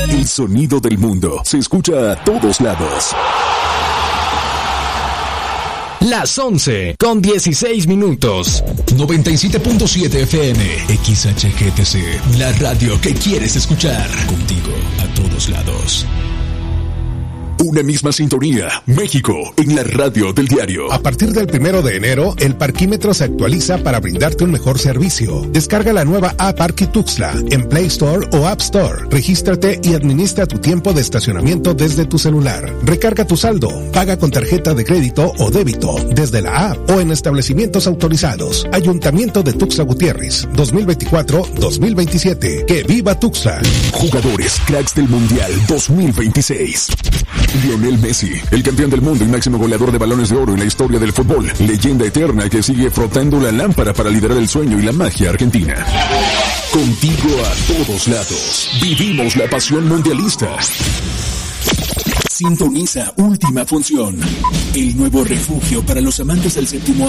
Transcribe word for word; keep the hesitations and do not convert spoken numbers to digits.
El sonido del mundo se escucha a todos lados. Las once con dieciséis minutos. noventa y siete punto siete F M. X H G T C. La radio que quieres escuchar. Contigo a todos lados. Una misma sintonía. México en la radio del diario. A partir del primero de enero, el parquímetro se actualiza para brindarte un mejor servicio. Descarga la nueva app Parqui Tuxtla en Play Store o App Store. Regístrate y administra tu tiempo de estacionamiento desde tu celular. Recarga tu saldo. Paga con tarjeta de crédito o débito desde la app o en establecimientos autorizados. Ayuntamiento de Tuxtla Gutiérrez. dos mil veinticuatro a dos mil veintisiete. ¡Que viva Tuxtla! Jugadores cracks del Mundial dos mil veintiséis. Lionel Messi, el campeón del mundo y máximo goleador de balones de oro en la historia del fútbol. Leyenda eterna que sigue frotando la lámpara para liderar el sueño y la magia argentina. Contigo a todos lados. Vivimos la pasión mundialista. Sintoniza Última Función, el nuevo refugio para los amantes del séptimo